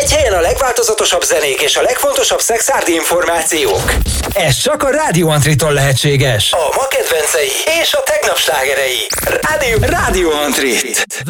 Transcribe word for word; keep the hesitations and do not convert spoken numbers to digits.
Egy helyen a legváltozatosabb zenék és a legfontosabb szexárdi információk. Ez csak a Rádió Antritól lehetséges. A ma kedvencei és a tegnap slágerei. Rádió, Rádió Antrit.